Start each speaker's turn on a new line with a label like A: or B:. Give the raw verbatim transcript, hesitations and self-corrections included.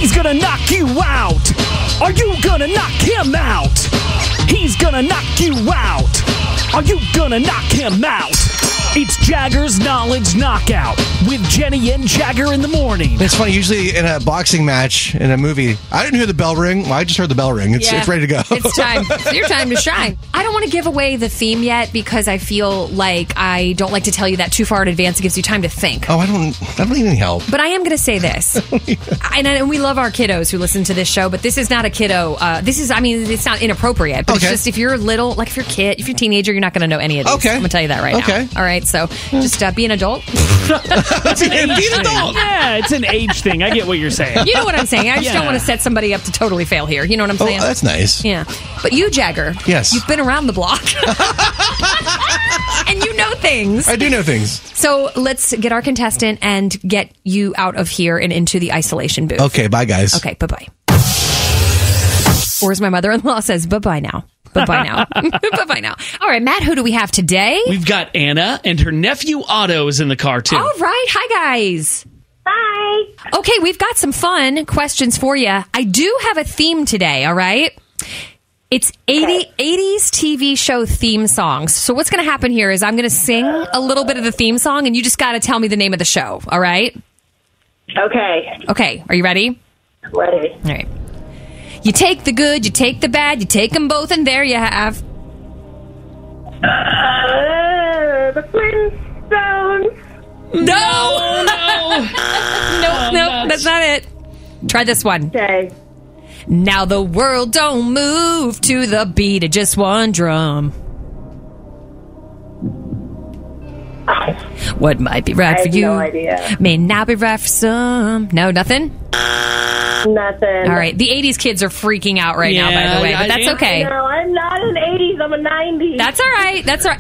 A: He's gonna knock you out. Are you gonna knock him out? He's gonna knock you out. Are you gonna knock him out? It's Jagger's Knowledge Knockout with Jenny and Jagger in the morning.
B: It's funny, usually in a boxing match, in a movie, I didn't hear the bell ring. Well, I just heard the bell ring. It's,
C: Yeah.
B: it's ready to go.
C: It's time. It's your time to shine. I don't want to give away the theme yet because I feel like I don't like to tell you that too far in advance. It gives you time to think.
B: Oh, I don't I don't need any help.
C: But I am going to say this. and, and we love our kiddos who listen to this show, but this is not a kiddo. Uh, this is, I mean, it's not inappropriate, but
B: Okay.
C: it's just if you're little, like if you're a kid, if you're a teenager, you're not going to know any of these.
B: Okay.
C: I'm going to tell you that right
B: Okay.
C: now. All right. So just uh, be an adult.
A: It's an age
B: Be an
A: thing.
B: adult.
A: Yeah, it's an age thing. I get what you're saying.
C: You know what I'm saying? I just
A: Yeah.
C: don't want to set somebody up to totally fail here. You know what I'm
B: Oh,
C: saying?
B: that's nice.
C: Yeah. But you, Jagger.
B: Yes.
C: You've been around the block. and you know things.
B: I do know things.
C: So let's get our contestant and get you out of here and into the isolation booth.
B: Okay, bye, guys.
C: Okay, bye-bye. Or as my mother-in-law says, bye-bye now. Bye-bye now. Bye-bye now. All right, Matt, who do we have today?
A: We've got Anna and her nephew Otto is in the car, too.
C: All right. Hi, guys.
D: Hi.
C: Okay, we've got some fun questions for you. I do have a theme today, all right? It's eighty, eighties T V show theme songs. So what's going to happen here is I'm going to sing a little bit of the theme song, and you just got to tell me the name of the show, all right?
D: Okay.
C: Okay, are you ready?
D: Ready.
C: All right. You take the good, you take the bad, you take them both, and there you have...
D: Uh, the Flintstones.
C: No! No! no, no, that's not it. Try this one.
D: Okay.
C: Now the world don't move to the beat of just one drum. What might be right
D: I
C: for
D: have
C: you
D: no idea.
C: may not be right for some. No, nothing?
D: Nothing.
C: All right. The eighties kids are freaking out right now, by
A: Yeah,
C: the way, but
A: I-
C: that's
A: I-
C: okay.
D: No, I'm not an eighties. I'm a nineties.
C: That's all right. That's all right.